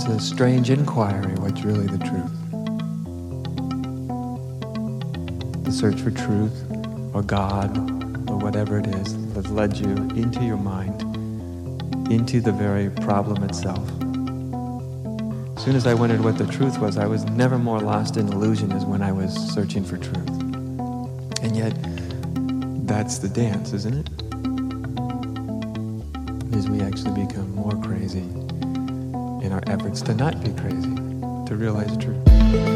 a strange inquiry, what's really the truth? The search for truth, or God, or whatever it is, has led you into your mind, into the very problem itself. As soon as I wondered what the truth was, I was never more lost in illusion as when I was searching for truth. And yet, that's the dance, isn't it? As we actually become more crazy in our efforts to not be crazy, to realize truth.